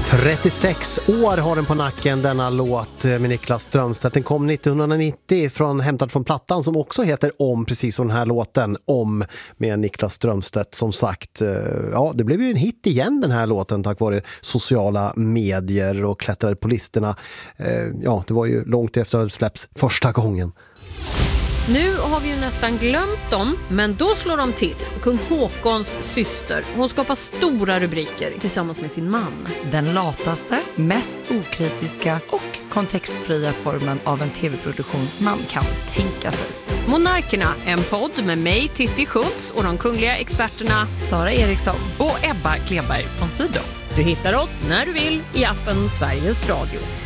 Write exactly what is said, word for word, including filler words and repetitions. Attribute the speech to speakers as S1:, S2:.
S1: trettiosex år har den på nacken, denna låt med Niklas Strömstedt. Den kom nittonhundranittio från, hämtad från plattan som också heter Om, precis som den här låten Om med Niklas Strömstedt. Som sagt, ja, det blev ju en hit igen den här låten tack vare sociala medier och klättrade på listorna. Ja, det var ju långt efter att det släpps första gången.
S2: Nu har vi ju nästan glömt dem, men då slår de till. Kung Håkons syster. Hon skapar stora rubriker tillsammans med sin man.
S3: Den lataste, mest okritiska och kontextfria formen av en tv-produktion man kan tänka sig.
S2: Monarkerna, en podd med mig, Titti Schultz, och de kungliga experterna
S3: Sara Eriksson
S2: och Ebba Kleberg von Sydow. Du hittar oss när du vill i appen Sveriges Radio.